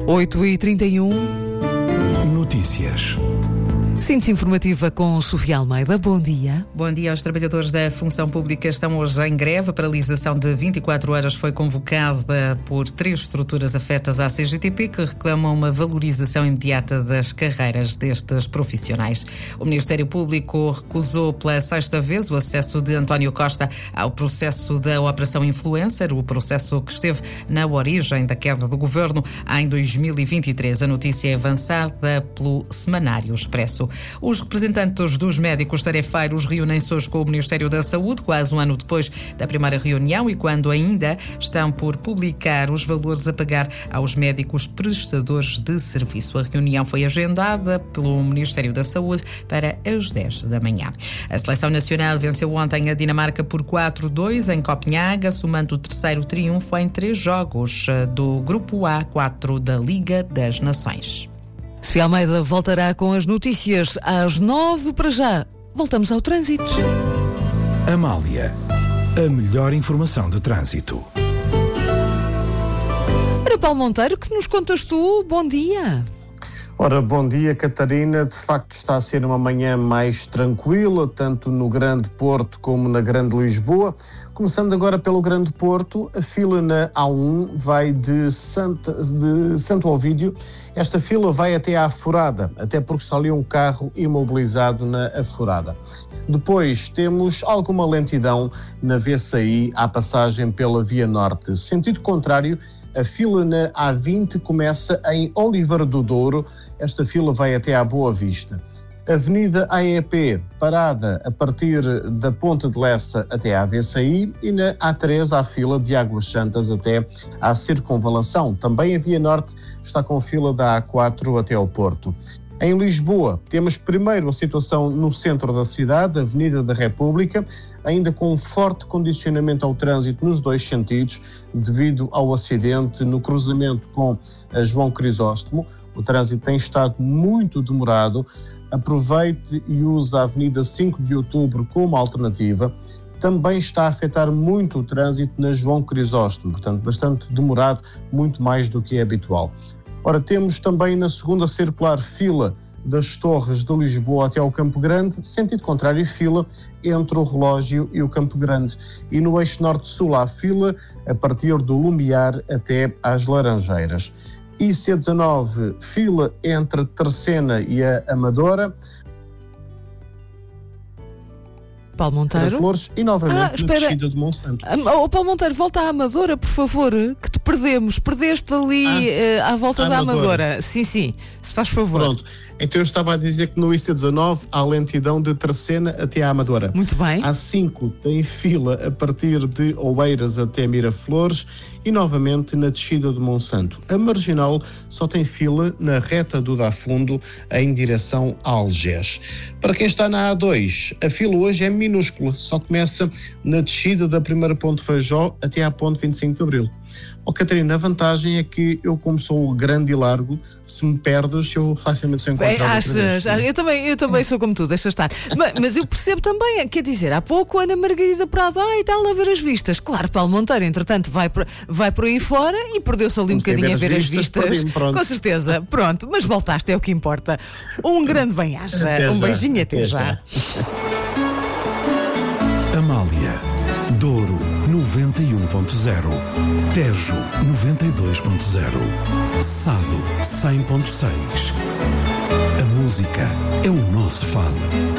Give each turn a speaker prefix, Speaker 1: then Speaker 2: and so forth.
Speaker 1: 8h31.
Speaker 2: Notícias.
Speaker 1: Síntese informativa com Sofia Almeida. Bom dia.
Speaker 3: Bom dia. Os trabalhadores da função pública estão hoje em greve. A paralisação de 24 horas foi convocada por 3 estruturas afetas à CGTP que reclamam uma valorização imediata das carreiras destes profissionais. O Ministério Público recusou pela 6ª vez o acesso de António Costa ao processo da Operação Influencer, o processo que esteve na origem da queda do governo em 2023. A notícia é avançada pelo Semanário Expresso. Os representantes dos médicos tarefeiros reúnem-se hoje com o Ministério da Saúde, quase um ano depois da primeira reunião e quando ainda estão por publicar os valores a pagar aos médicos prestadores de serviço. A reunião foi agendada pelo Ministério da Saúde para as 10 da manhã. A Seleção Nacional venceu ontem a Dinamarca por 4-2 em Copenhaga, somando o terceiro triunfo em 3 jogos do Grupo A4 da Liga das Nações.
Speaker 1: Sofia Almeida voltará com as notícias às 9. Para já, voltamos ao trânsito.
Speaker 2: Amália, a melhor informação de trânsito.
Speaker 1: Para Paulo Monteiro, que nos contas tu? Bom dia.
Speaker 4: Ora, bom dia, Catarina. De facto, está a ser uma manhã mais tranquila, tanto no Grande Porto como na Grande Lisboa. Começando agora pelo Grande Porto, a fila na A1 vai de Santo Ovídio. Esta fila vai até à Aforada, até porque está ali um carro imobilizado na Aforada. Depois temos alguma lentidão na VCI à passagem pela Via Norte. Sentido contrário, a fila na A20 começa em Oliveira do Douro. Esta fila vai até à Boa Vista. Avenida AEP, parada a partir da Ponte de Lessa até à VCI e na A3 à fila de Águas Santas até à Circunvalação. Também a Via Norte está com fila da A4 até ao Porto. Em Lisboa, temos primeiro a situação no centro da cidade, Avenida da República, ainda com um forte condicionamento ao trânsito nos 2 sentidos, devido ao acidente no cruzamento com a João Crisóstomo. O trânsito tem estado muito demorado. Aproveite e use a Avenida 5 de Outubro como alternativa. Também está a afetar muito o trânsito na João Crisóstomo, portanto, bastante demorado, muito mais do que é habitual. Ora, temos também na segunda circular fila das Torres de Lisboa até ao Campo Grande, sentido contrário fila entre o Relógio e o Campo Grande. E no eixo norte-sul há fila a partir do Lumiar até às Laranjeiras. IC19, fila entre Terceira e a Amadora.
Speaker 1: Paulo Monteiro.
Speaker 4: As Flores e novamente na descida de Monsanto.
Speaker 1: Paulo Monteiro, volta à Amadora, por favor, que te perdemos. Perdeste ali à volta da Amadora. Sim, se faz favor.
Speaker 4: Pronto, então eu estava a dizer que no IC19 há lentidão de Terceira até à Amadora.
Speaker 1: Muito bem.
Speaker 4: A5 tem fila a partir de Oeiras até Miraflores e novamente na descida de Monsanto. A Marginal só tem fila na reta do Dafundo em direção a Algés. Para quem está na A2, a fila hoje é minúscula, só começa na descida da primeira Ponte Feijó até à Ponte 25 de Abril. Catarina, a vantagem é que eu, como sou grande e largo, se me perdes, eu facilmente sou encontrado.
Speaker 1: Eu também sou como tu, deixa estar. Mas eu percebo também, quer dizer, há pouco Ana Margarida Prado, está a ver as vistas. Claro, Paulo Monteiro, entretanto, vai por aí fora e perdeu-se ali um bocadinho a ver as vistas. Com certeza, pronto, mas voltaste, é o que importa. Um grande bem-aja, um beijinho, até já.
Speaker 2: Amália, Douro 91.0, Tejo 92.0, Sado 100.6. A música é o nosso fado.